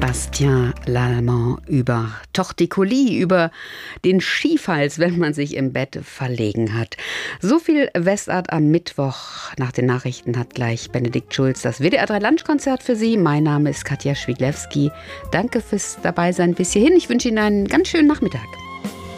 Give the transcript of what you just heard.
Bastien Lallemand über Torticolis, über den Schiefhals, wenn man sich im Bett verlegen hat. So viel Westart am Mittwoch. Nach den Nachrichten hat gleich Benedikt Schulz das WDR 3 Lunchkonzert für Sie. Mein Name ist Katja Schwiglewski. Danke fürs Dabeisein bis hierhin. Ich wünsche Ihnen einen ganz schönen Nachmittag.